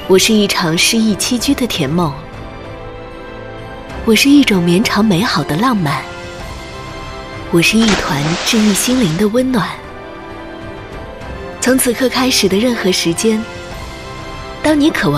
我是一场诗意栖居的甜梦，我是一种绵长美好的浪漫，我是一团治愈心灵的温暖。从此刻开始的任何时间，当你渴望